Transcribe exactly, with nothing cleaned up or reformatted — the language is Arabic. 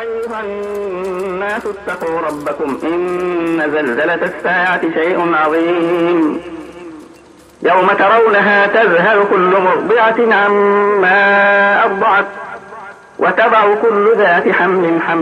أيها الناس اتقوا ربكم إن زلزلة الساعة شيء عظيم يوم ترونها تذهل كل مرضعة عما أرضعت وتضع كل ذات حمل حمل